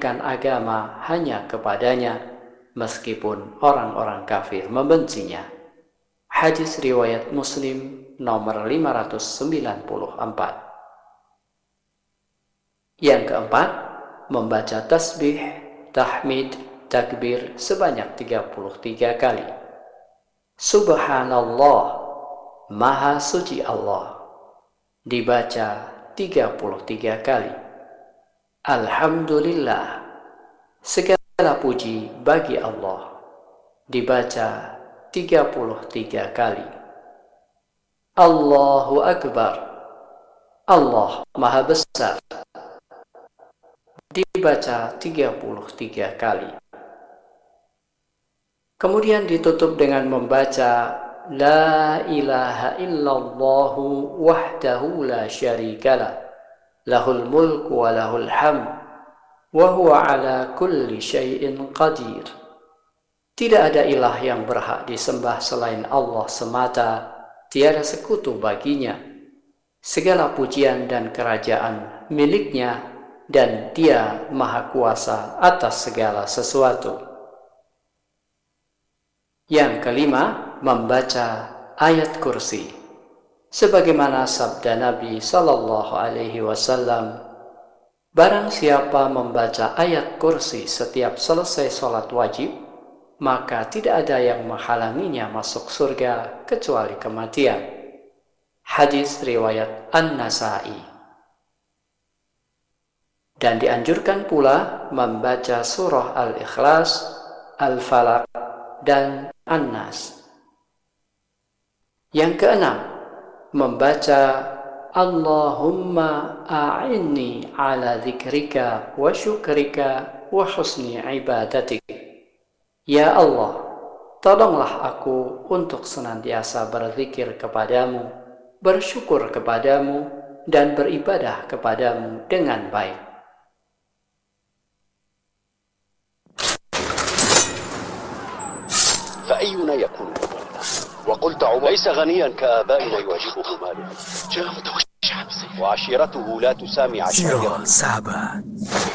mengajarkan agama hanya kepadanya, meskipun orang-orang kafir membencinya. Hadis riwayat Muslim nomor 594. Yang keempat, membaca tasbih, tahmid, takbir sebanyak 33 kali. Subhanallah, Maha Suci Allah, dibaca 33 kali. Alhamdulillah, segala puji bagi Allah, dibaca 33 kali. Allahu Akbar, Allah Maha Besar, dibaca 33 kali. Kemudian ditutup dengan membaca La ilaha illallahu wahdahu la syarikalah, lahul mulku wa lahul hamd, wa huwa ala kulli syai'in qadir. Tidak ada ilah yang berhak disembah selain Allah semata, tiada sekutu baginya. Segala pujian dan kerajaan miliknya, dan Dia Maha Kuasa atas segala sesuatu. Yang kelima, membaca ayat kursi. Sebagaimana sabda Nabi SAW, barang siapa membaca ayat kursi setiap selesai sholat wajib, maka tidak ada yang menghalanginya masuk surga kecuali kematian. Hadis riwayat An-Nasa'i. Dan dianjurkan pula membaca surah Al-Ikhlas, Al-Falaq, dan An-Nas. Yang keenam, membaca Allahumma a'inni ala dzikrika wa syukrika wa husni ibadatik. Ya Allah, tolonglah aku untuk senantiasa berzikir kepadamu, bersyukur kepadamu, dan beribadah kepadamu dengan baik. فأينا يكون مبلغا وقلت عمر ليس غنيا كآبائنا يواجهه ماله جاء متوجعا وعشيرته لا تسامي عشائره. Sahabat